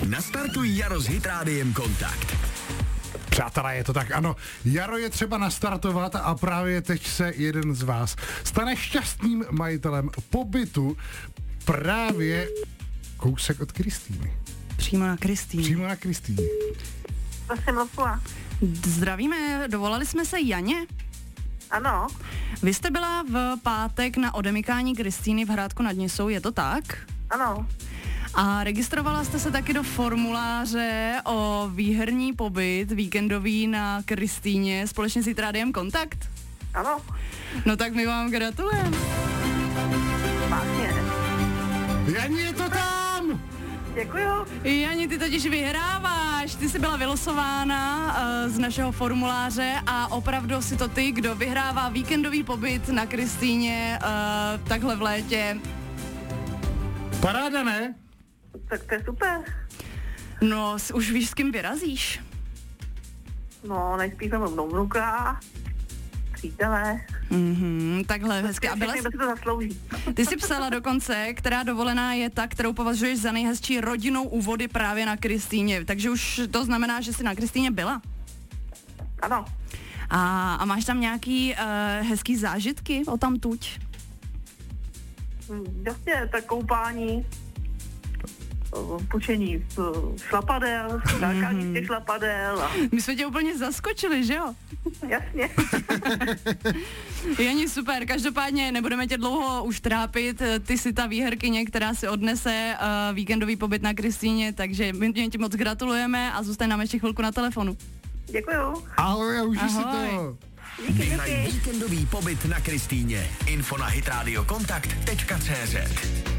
Nastartuj jaro s Hit Rádiem Kontakt. Přátelé, je to tak, ano. Jaro je třeba nastartovat a právě teď se jeden z vás stane šťastným majitelem pobytu právě kousek od Kristýny. Přímo na Kristýně. Prosím, Lopula. Zdravíme, dovolali jsme se Janě. Ano. Vy jste byla v pátek na odemykání Kristýny v Hrádku nad Nisou, je to tak? Ano. A registrovala jste se taky do formuláře o výherní pobyt víkendový na Kristýně společně s Hit Rádiem Kontakt? Ano. No tak my vám gratulujeme. Vážně. Janí, je to tam! Děkuju. Jani, ty totiž vyhráváš. Ty jsi byla vylosována z našeho formuláře a opravdu si to ty, kdo vyhrává víkendový pobyt na Kristýně takhle v létě. Paráda, ne? Tak to je super. No, už víš, s kým vyrazíš? No, nejspíš jsem mnou vnuka, přátelé. Takhle hezky. A byla si to zaslouží. Ty jsi psala dokonce, která dovolená je ta, kterou považuješ za nejhezčí rodinnou u vody právě na Kristýně. Takže už to znamená, že jsi na Kristýně byla? Ano. A máš tam nějaký hezký zážitky o tamtuť? Jasně, tak koupání, pučení šlapadel, skákání z těch šlapadel. A... My jsme tě úplně zaskočili, že jo? Jasně. Jani, super, každopádně nebudeme tě dlouho už trápit, ty jsi ta výherkyně, která si odnese víkendový pobyt na Kristýně, takže my ti moc gratulujeme a zůstaň nám ještě chvilku na telefonu. Děkuju. Ahoj, už si to. Vyhraj víkendový pobyt na Kristýně. Info na hitradiokontakt.cz